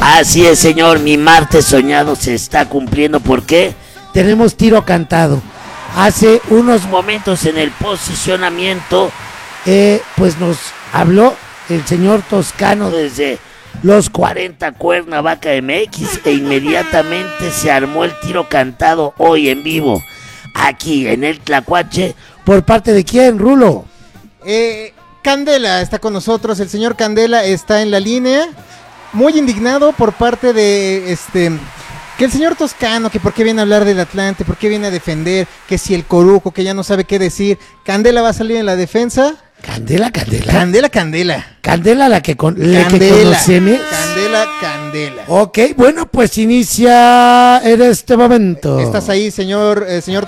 Así es, señor, mi martes soñado se está cumpliendo. ¿Por qué? Tenemos tiro cantado. Hace unos momentos en el posicionamiento, pues nos habló el señor Toscano desde los 40 Cuernavaca MX e inmediatamente se armó el tiro cantado hoy en vivo, aquí en el Tlacuache. ¿Por parte de quién, Rulo? Candela está con nosotros, el señor Candela está en la línea, muy indignado por parte de que el señor Toscano, que por qué viene a hablar del Atlante, por qué viene a defender, que si el Coruco, que ya no sabe qué decir. Candela va a salir en la defensa. Candela. Candela, la que conocemos. Candela. Ok, bueno, pues inicia en este momento. ¿Estás ahí, señor